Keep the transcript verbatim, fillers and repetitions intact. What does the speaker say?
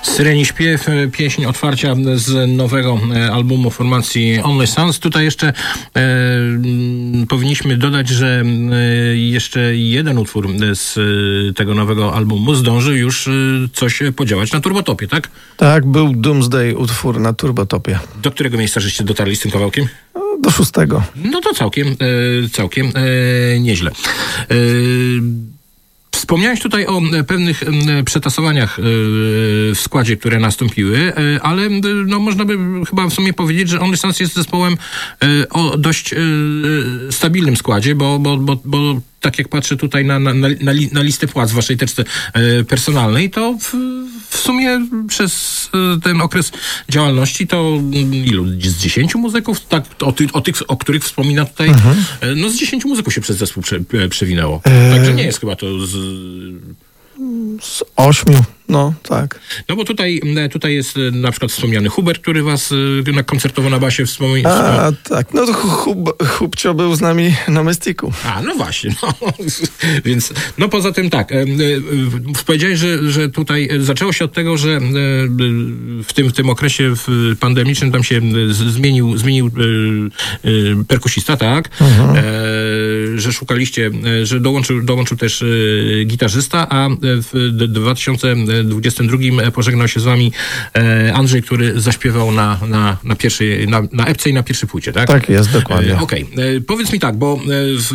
Syreni Śpiew, pieśń otwarcia z nowego albumu formacji Only Sons. Tutaj jeszcze e, powinniśmy dodać, że e, jeszcze jeden utwór z e, tego nowego albumu zdąży już e, coś podziałać na Turbotopie, tak? Tak, był Doomsday utwór na Turbotopie. Do którego miejsca żeście dotarli z tym kawałkiem? Do szóstego. No to całkiem, e, całkiem e, nieźle. E, Wspomniałeś tutaj o pewnych przetasowaniach w składzie, które nastąpiły, ale no, można by chyba w sumie powiedzieć, że Only Sons jest zespołem o dość stabilnym składzie, bo, bo, bo, bo tak jak patrzę tutaj na, na, na, na listę płac w waszej teczce personalnej, to w, w sumie przez ten okres działalności to ilu? Z dziesięciu muzyków? Tak, o, ty, o tych, o których wspomina tutaj, mhm. no z dziesięciu muzyków się przez zespół prze, przewinęło. E... Także nie jest chyba to z... Z ośmiu, no tak. No bo tutaj, tutaj jest na przykład wspomniany Hubert, który was na koncertowo na basie wspomniał. A, tak, no to Hub, Hubcio był z nami na Mystiku. A, no właśnie, no. Więc, no poza tym tak, powiedziałeś, że, że tutaj zaczęło się od tego, że w tym, w tym okresie pandemicznym tam się zmienił, zmienił perkusista, tak? Mhm. Że szukaliście, że dołączył, dołączył też gitarzysta, a w dwa tysiące dwudziestym drugim pożegnał się z wami Andrzej, który zaśpiewał na, na, na pierwszej, na, na epce i na pierwszej płycie, tak? Tak jest, dokładnie. Okej, okay. Powiedz mi tak, bo